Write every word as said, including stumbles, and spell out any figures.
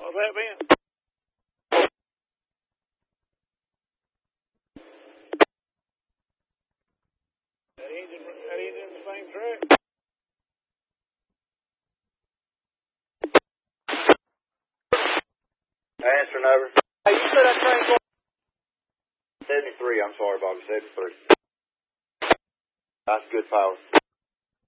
What's that been? That engine, that engine in the same track? Answering over. Hey, you said that train going seventy-three, I'm sorry, Bobby, seventy-three. That's good power.